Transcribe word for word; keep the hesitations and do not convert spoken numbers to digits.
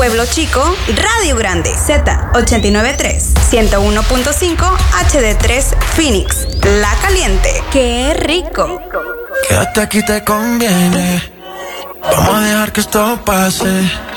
Pueblo Chico, Radio Grande, Z ochenta y nueve punto tres, ciento uno punto cinco, H D tres, Phoenix, La Caliente. ¡Qué rico! Quédate aquí, te conviene. Vamos a dejar que esto pase.